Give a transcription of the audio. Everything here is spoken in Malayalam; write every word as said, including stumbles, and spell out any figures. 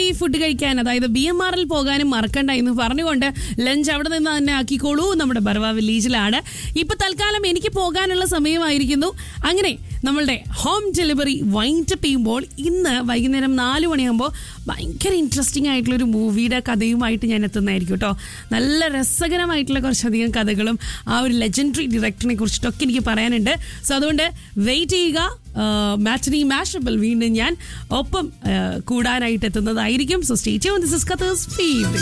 പോയി ഫുഡ് കഴിക്കാൻ, അതായത് ബി എം ആറിൽ പോകാനും മറക്കണ്ട എന്ന് പറഞ്ഞുകൊണ്ട് ലഞ്ച് അവിടെ നിന്ന് തന്നെ ആക്കിക്കോളൂ. നമ്മുടെ ബർവ വില്ലേജിലാണ്. ഇപ്പൊ തൽക്കാലം എനിക്ക് പോകാനുള്ള സമയമായിരിക്കുന്നു. അങ്ങനെ നമ്മളുടെ ഹോം ഡെലിവറി വൈൻഡപ്പ് ചെയ്യുമ്പോൾ ഇന്ന് വൈകുന്നേരം നാല് മണിയാകുമ്പോൾ ഭയങ്കര ഇൻട്രസ്റ്റിംഗ് ആയിട്ടുള്ളൊരു മൂവിയുടെ കഥയുമായിട്ട് ഞാൻ എത്തുന്നതായിരിക്കും കേട്ടോ. നല്ല രസകരമായിട്ടുള്ള കുറച്ചധികം കഥകളും ആ ഒരു ലെജൻഡറി ഡയറക്ടറിനെ കുറിച്ചിട്ടൊക്കെ എനിക്ക് പറയാനുണ്ട്. സോ അതുകൊണ്ട് വെയിറ്റ് ചെയ്യുക. മാറ്റനി മാഷബിൾ വീണ്ടും ഞാൻ ഒപ്പം കൂടാനായിട്ട് എത്തുന്നതായിരിക്കും. So stay tuned. This is Qatar's favourite.